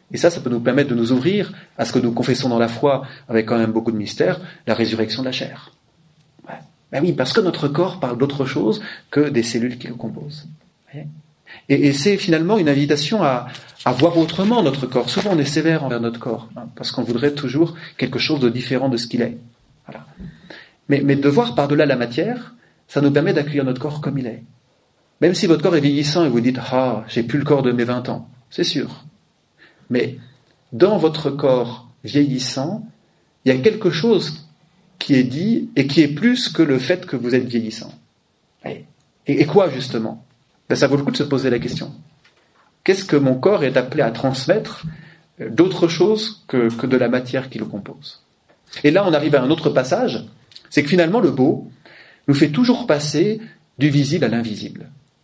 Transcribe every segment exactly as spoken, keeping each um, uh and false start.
Et ça, ça peut nous permettre de nous ouvrir à ce que nous confessons dans la foi, avec quand même beaucoup de mystère, la résurrection de la chair. Ouais. Ben oui, parce que notre corps parle d'autre chose que des cellules qui le composent. Et, et c'est finalement une invitation à, à voir autrement notre corps. Souvent, on est sévère envers notre corps, hein, parce qu'on voudrait toujours quelque chose de différent de ce qu'il est. Voilà. Mais, mais de voir par-delà la matière, ça nous permet d'accueillir notre corps comme il est. Même si votre corps est vieillissant et vous dites « Ah, j'ai plus le corps de mes vingt ans », c'est sûr. Mais dans votre corps vieillissant, il y a quelque chose qui est dit et qui est plus que le fait que vous êtes vieillissant. Et, et, et quoi, justement ? Ben, ça vaut le coup de se poser la question. Qu'est-ce que mon corps est appelé à transmettre d'autre chose que, que de la matière qui le compose ? Et là, on arrive à un autre passage, c'est que finalement, le beau nous fait toujours passer du visible à l'invisible.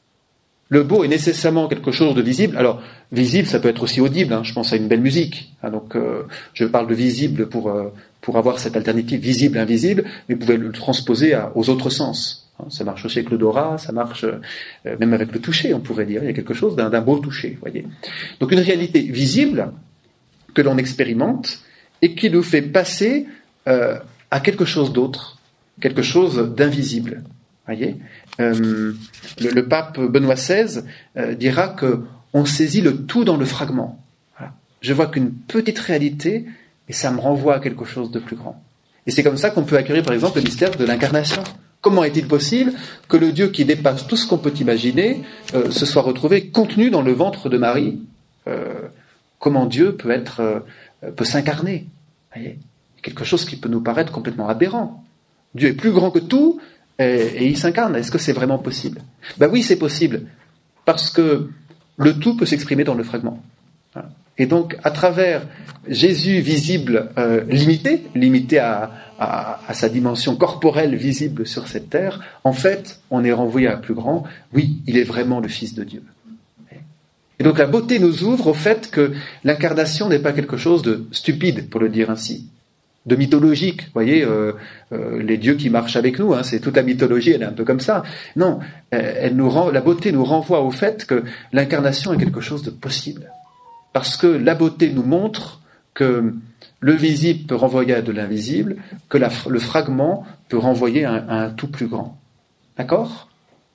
Le beau est nécessairement quelque chose de visible. Alors, visible, ça peut être aussi audible. Hein. Je pense à une belle musique. Hein. Donc, euh, je parle de visible pour euh, pour avoir cette alternative visible-invisible, mais vous pouvez le transposer à, aux autres sens. Hein. Ça marche aussi avec l'odorat, ça marche euh, même avec le toucher, on pourrait dire. Il y a quelque chose d'un, d'un beau toucher, voyez. Donc, une réalité visible que l'on expérimente et qui nous fait passer euh, à quelque chose d'autre, quelque chose d'invisible. Voyez, euh, le, le pape Benoît seize euh, dira que on saisit le tout dans le fragment. Voilà. Je vois qu'une petite réalité et ça me renvoie à quelque chose de plus grand. Et c'est comme ça qu'on peut acquérir, par exemple, le mystère de l'incarnation. Comment est-il possible que le Dieu qui dépasse tout ce qu'on peut imaginer euh, se soit retrouvé contenu dans le ventre de Marie ? euh, Comment Dieu peut être euh, peut s'incarner ? Voyez, quelque chose qui peut nous paraître complètement aberrant. Dieu est plus grand que tout. Et, et il s'incarne. Est-ce que c'est vraiment possible ? Ben oui, c'est possible, parce que le tout peut s'exprimer dans le fragment. Et donc, à travers Jésus visible, euh, limité, limité à, à, à sa dimension corporelle visible sur cette terre, en fait, on est renvoyé à un plus grand. Oui, il est vraiment le Fils de Dieu. Et donc, la beauté nous ouvre au fait que l'incarnation n'est pas quelque chose de stupide, pour le dire ainsi, de mythologique, vous voyez, euh, euh, les dieux qui marchent avec nous, hein, c'est toute la mythologie, elle est un peu comme ça. Non, elle nous rend, la beauté nous renvoie au fait que l'incarnation est quelque chose de possible. Parce que la beauté nous montre que le visible peut renvoyer à de l'invisible, que la, le fragment peut renvoyer à un, à un tout plus grand. D'accord ?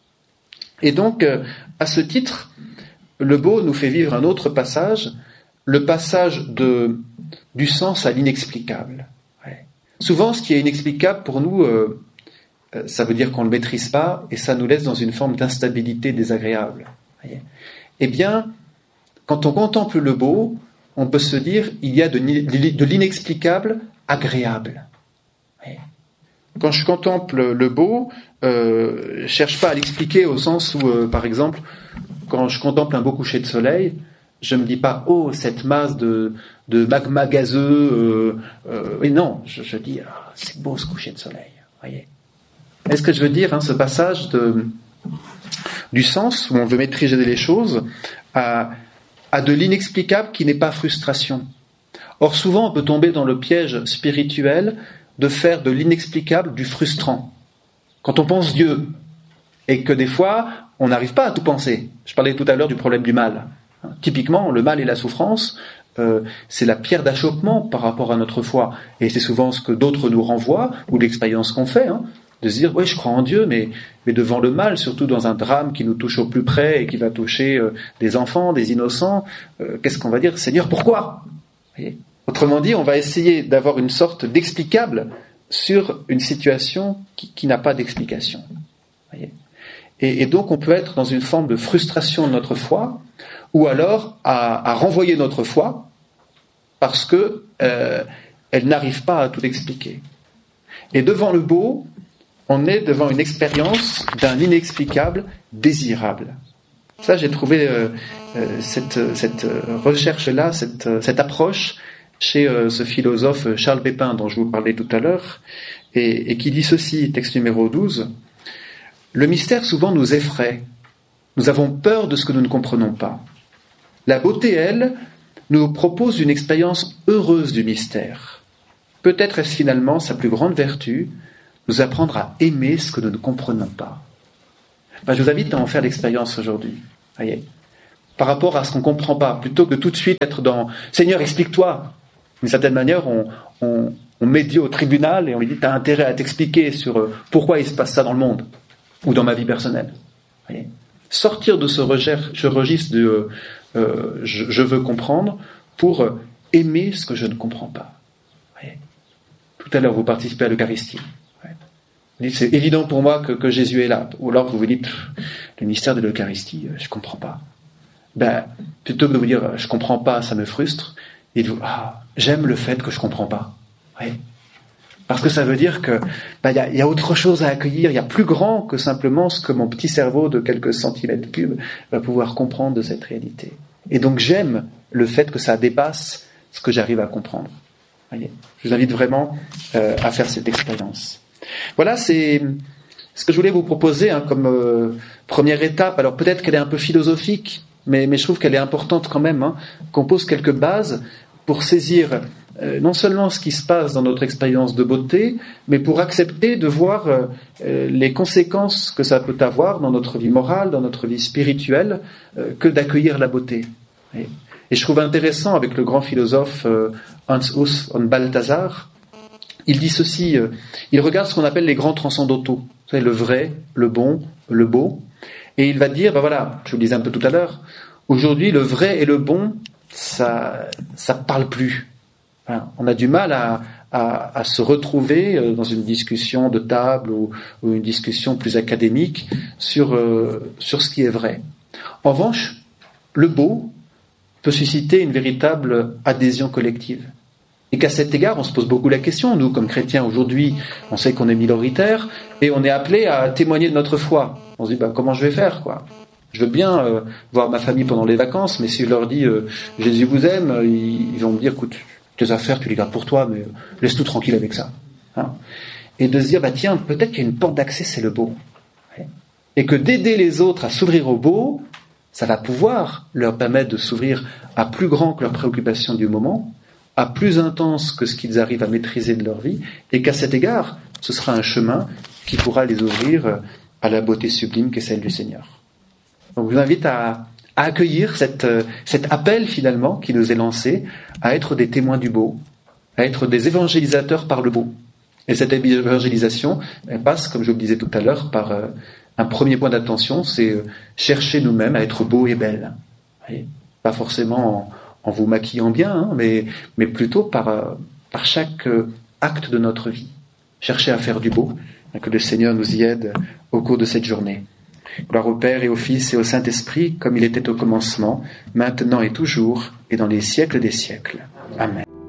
Et donc, euh, à ce titre, le beau nous fait vivre un autre passage, le passage de, du sens à l'inexplicable. Souvent, ce qui est inexplicable pour nous, euh, euh, ça veut dire qu'on ne le maîtrise pas et ça nous laisse dans une forme d'instabilité désagréable. Voyez. Eh bien, quand on contemple le beau, on peut se dire il y a de, de l'inexplicable agréable. Voyez. Quand je contemple le beau, euh, je ne cherche pas à l'expliquer au sens où, euh, par exemple, quand je contemple un beau coucher de soleil, je ne me dis pas « Oh, cette masse de, de magma gazeux euh, euh, ». Oui, non, je, je dis ah, « C'est beau ce coucher de soleil ». Voyez. Est-ce que je veux dire, hein, ce passage de, du sens, où on veut maîtriser les choses, à, à de l'inexplicable qui n'est pas frustration. Or, souvent, on peut tomber dans le piège spirituel de faire de l'inexplicable du frustrant. Quand on pense Dieu, et que des fois, on n'arrive pas à tout penser. Je parlais tout à l'heure du problème du mal. Typiquement, le mal et la souffrance, euh, c'est la pierre d'achoppement par rapport à notre foi. Et c'est souvent ce que d'autres nous renvoient, ou l'expérience qu'on fait, hein, de se dire, oui, je crois en Dieu, mais, mais devant le mal, surtout dans un drame qui nous touche au plus près et qui va toucher euh, des enfants, des innocents, euh, qu'est-ce qu'on va dire ? Seigneur, pourquoi ? Vous voyez ? Autrement dit, on va essayer d'avoir une sorte d'explicable sur une situation qui, qui n'a pas d'explication. Vous voyez ? Et, et donc, on peut être dans une forme de frustration de notre foi, ou alors à, à renvoyer notre foi parce que euh, elle n'arrive pas à tout expliquer. Et devant le beau, on est devant une expérience d'un inexplicable désirable. Ça, j'ai trouvé euh, euh, cette, cette recherche-là, cette, cette approche chez euh, ce philosophe Charles Pépin dont je vous parlais tout à l'heure, et, et qui dit ceci, texte numéro douze, « Le mystère souvent nous effraie. Nous avons peur de ce que nous ne comprenons pas. La beauté, elle, nous propose une expérience heureuse du mystère. Peut-être est-ce finalement sa plus grande vertu, nous apprendre à aimer ce que nous ne comprenons pas. » Ben, je vous invite à en faire l'expérience aujourd'hui. Voyez. par rapport à ce qu'on ne comprend pas, plutôt que de tout de suite être dans « Seigneur, explique-toi ». D'une certaine manière, on, on, on médie au tribunal et on lui dit « Tu as intérêt à t'expliquer sur euh, pourquoi il se passe ça dans le monde ou dans ma vie personnelle ». Voyez, sortir de ce registre de euh, euh, je, je veux comprendre pour euh, aimer ce que je ne comprends pas. Voyez, tout à l'heure, vous participez à l'Eucharistie. Vous dites, c'est évident pour moi que, que Jésus est là. Ou alors vous vous dites, le mystère de l'Eucharistie, je ne comprends pas. Ben, plutôt que de vous dire, je ne comprends pas, ça me frustre, dites-vous, ah, j'aime le fait que je ne comprends pas. Oui. Parce que ça veut dire que ben, y a, y a autre chose à accueillir, il y a plus grand que simplement ce que mon petit cerveau de quelques centimètres cubes va pouvoir comprendre de cette réalité. Et donc j'aime le fait que ça dépasse ce que j'arrive à comprendre. Voyez, je vous invite vraiment euh, à faire cette expérience. Voilà, c'est ce que je voulais vous proposer hein, comme euh, première étape. Alors peut-être qu'elle est un peu philosophique, mais, mais je trouve qu'elle est importante quand même, hein, qu'on pose quelques bases pour saisir euh, non seulement ce qui se passe dans notre expérience de beauté, mais pour accepter de voir euh, les conséquences que ça peut avoir dans notre vie morale, dans notre vie spirituelle, euh, que d'accueillir la beauté. Et, et je trouve intéressant avec le grand philosophe euh, Hans Urs von Balthasar. Il dit ceci, euh, il regarde ce qu'on appelle les grands transcendentaux, vous savez, le vrai, le bon, le beau, et il va dire, ben voilà, je vous le disais un peu tout à l'heure, aujourd'hui le vrai et le bon, ça ça parle plus. Enfin, on a du mal à, à, à se retrouver dans une discussion de table ou, ou une discussion plus académique sur, euh, sur ce qui est vrai. En revanche, le beau peut susciter une véritable adhésion collective. Et qu'à cet égard, on se pose beaucoup la question. Nous, comme chrétiens, aujourd'hui, on sait qu'on est minoritaire et on est appelé à témoigner de notre foi. On se dit, bah, comment je vais faire, quoi ? Je veux bien euh, voir ma famille pendant les vacances, mais si je leur dis euh, « Jésus vous aime », ils, ils vont me dire « Écoute, tes affaires, tu les gardes pour toi, mais laisse-nous tranquille avec ça. Hein » Et de se dire bah, « Tiens, peut-être qu'il y a une porte d'accès, c'est le beau. » Et que d'aider les autres à s'ouvrir au beau, ça va pouvoir leur permettre de s'ouvrir à plus grand que leurs préoccupations du moment, à plus intense que ce qu'ils arrivent à maîtriser de leur vie, et qu'à cet égard, ce sera un chemin qui pourra les ouvrir à la beauté sublime qu'est celle du Seigneur. Donc je vous invite à, à accueillir cette, cet appel finalement qui nous est lancé à être des témoins du beau, à être des évangélisateurs par le beau. Et cette évangélisation elle passe, comme je vous le disais tout à l'heure, par euh, un premier point d'attention, c'est euh, chercher nous-mêmes à être beaux et belles. Vous voyez, pas forcément en, en vous maquillant bien, hein, mais, mais plutôt par, euh, par chaque euh, acte de notre vie. Chercher à faire du beau, que le Seigneur nous y aide au cours de cette journée. Gloire au Père et au Fils et au Saint-Esprit, comme il était au commencement, maintenant et toujours, et dans les siècles des siècles. Amen.